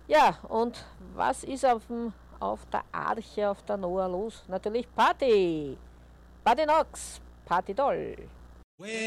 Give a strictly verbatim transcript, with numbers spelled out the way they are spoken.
Ja, und was ist auf, dem, auf der Arche, auf der Noah los? Natürlich Party! Party Nox! Party doll!